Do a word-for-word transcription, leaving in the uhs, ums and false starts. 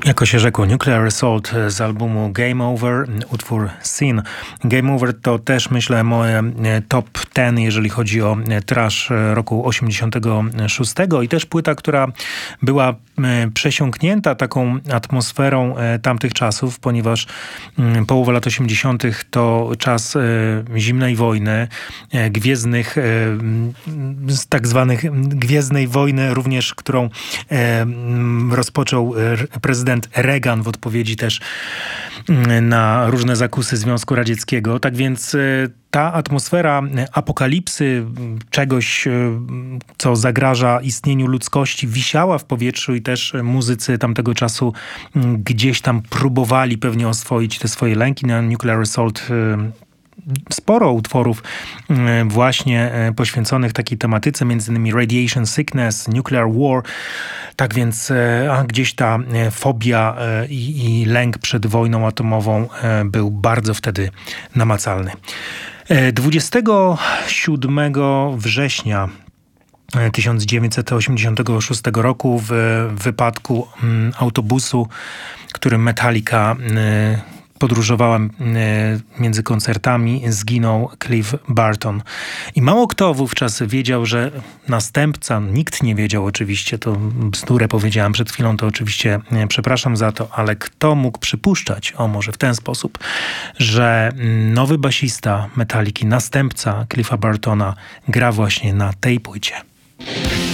Jako się rzekło, Nuclear Assault z albumu Game Over, utwór Sin. Game Over to też, myślę, moje top dziesięć, jeżeli chodzi o trash roku osiemdziesiątego szóstego i też płyta, która była przesiąknięta taką atmosferą tamtych czasów, ponieważ połowa lat osiemdziesiątych to czas zimnej wojny, gwiezdnych, tak zwanych Gwiezdnej Wojny, również którą rozpoczął prezydent Reagan w odpowiedzi też na różne zakusy Związku Radzieckiego. Tak więc ta atmosfera apokalipsy, czegoś, co zagraża istnieniu ludzkości, wisiała w powietrzu i też muzycy tamtego czasu gdzieś tam próbowali pewnie oswoić te swoje lęki. Na Nuclear Assault sporo utworów właśnie poświęconych takiej tematyce, między innymi Radiation Sickness, Nuclear War. Tak więc a gdzieś ta fobia i, i lęk przed wojną atomową był bardzo wtedy namacalny. dwudziestego siódmego września tysiąc dziewięćset osiemdziesiątego szóstego roku w wypadku autobusu, którym Metallica podróżowała między koncertami, zginął Cliff Burton. I mało kto wówczas wiedział, że następca, nikt nie wiedział oczywiście, to bzdurę powiedziałem przed chwilą, to oczywiście przepraszam za to, ale kto mógł przypuszczać, o może w ten sposób, że nowy basista Metalliki, następca Cliffa Burtona gra właśnie na tej płycie.